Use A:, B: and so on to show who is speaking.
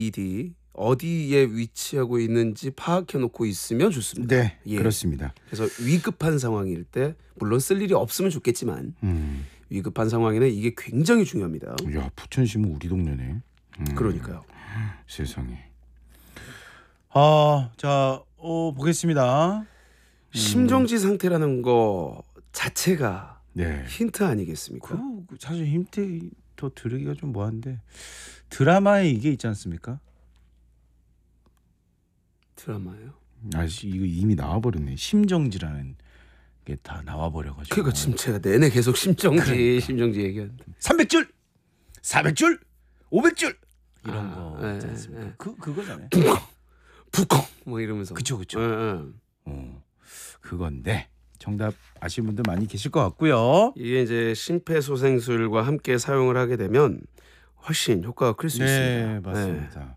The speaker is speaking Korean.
A: LED 어디에 위치하고 있는지 파악해 놓고 있으면 좋습니다.
B: 네,
A: 예.
B: 그렇습니다.
A: 그래서 위급한 상황일 때 물론 쓸 일이 없으면 좋겠지만 위급한 상황에는 이게 굉장히 중요합니다.
B: 야, 부천시면 우리 동네네.
A: 그러니까요.
B: 세상에.
C: 자, 보겠습니다.
A: 심정지 상태라는 거 자체가
B: 네.
A: 힌트 아니겠습니까?
C: 그 사실 힌트 더 들으기가 좀 뭐한데 드라마에 이게 있지 않습니까?
A: 드라마예요.
B: 이거 이미 나와버렸네. 심정지라는 게 다 나와버려가지고.
A: 그러니까 지금 제가 내내 계속 심정지 얘기하는데.
C: 300줄, 400줄, 500줄 이런 거
A: 네,
C: 있지 않습니까?
A: 네.
C: 그거잖아요.
A: 북콩 뭐 이러면서.
C: 그쵸.
B: 그건데 정답 아시는 분들 많이 계실 것 같고요.
A: 이게 이제 심폐소생술과 함께 사용을 하게 되면 훨씬 효과가 클 수 있습니다.
B: 네, 맞습니다.